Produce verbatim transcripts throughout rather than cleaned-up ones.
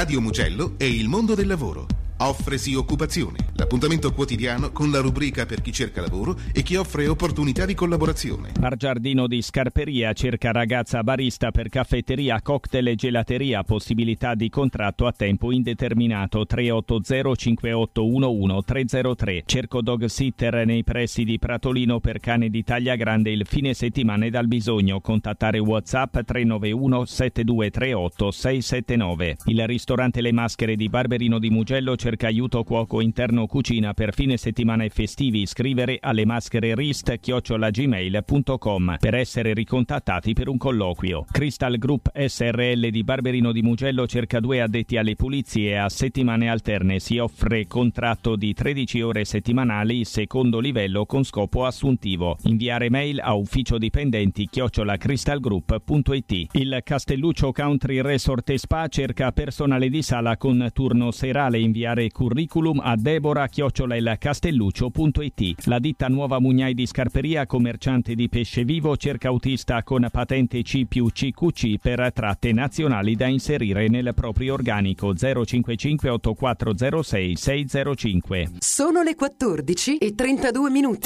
Radio Mugello e il mondo del lavoro. Offresi occupazione, l'appuntamento quotidiano con la rubrica per chi cerca lavoro e chi offre opportunità di collaborazione. Bar Giardino di Scarperia cerca ragazza barista per caffetteria, cocktail e gelateria, possibilità di contratto a tempo indeterminato. Tre otto zero cinque otto uno uno tre zero tre. Cerco dog sitter nei pressi di Pratolino per cane di taglia grande il fine settimana e dal bisogno. Contattare WhatsApp tre nove uno sette due tre otto sei sette nove. Il ristorante Le Maschere di Barberino di Mugello cerca aiuto cuoco interno cucina per fine settimana e festivi. Scrivere alle maschererist chiocciola gmail punto com per essere ricontattati per un colloquio. Crystal Group S R L di Barberino di Mugello cerca due addetti alle pulizie a settimane alterne. Si offre contratto di tredici ore settimanali secondo livello con scopo assuntivo. Inviare mail a ufficio dipendenti chiocciola crystalgroup punto it. Il Castelluccio Country Resort e Spa cerca personale di sala con turno serale. Inviare curriculum a Deborah chiocciola il castelluccio punto it. La ditta Nuova Mugnai di Scarperia, commerciante di pesce vivo, cerca autista con patente C più C Q C per tratte nazionali da inserire nel proprio organico. Zero cinque cinque otto quattro zero sei sei zero cinque. Sono le quattordici e trentadue minuti.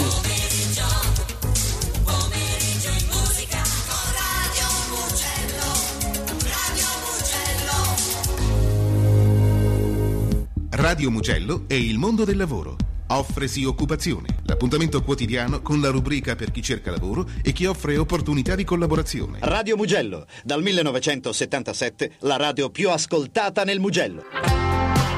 Radio Mugello e il mondo del lavoro. Offresi occupazione, l'appuntamento quotidiano con la rubrica per chi cerca lavoro e chi offre opportunità di collaborazione. Radio Mugello, dal millenovecentosettantasette la radio più ascoltata nel Mugello.